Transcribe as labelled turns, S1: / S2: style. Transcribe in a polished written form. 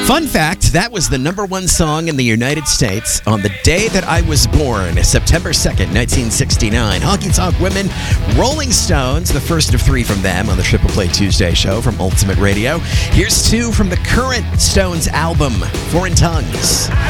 S1: Fun fact, that was the number one song in the United States on the day that I was born, September 2nd, 1969. Honky Tonk Women, Rolling Stones, the first of three from them on the Triple Play Tuesday show from Ultimate Radio. Here's two from the current Stones album, Foreign Tongues.